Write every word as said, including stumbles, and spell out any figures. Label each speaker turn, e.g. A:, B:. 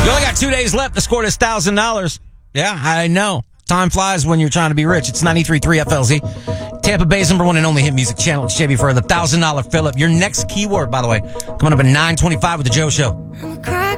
A: You only got two days left to score this one thousand dollars. Yeah, I know. Time flies when you're trying to be rich. It's ninety-three point three F L Z. Tampa Bay's number one and only hit music channel. It's J B for the one thousand dollars fill-up. Your next keyword, by the way, coming up at nine twenty-five with The Joe Show.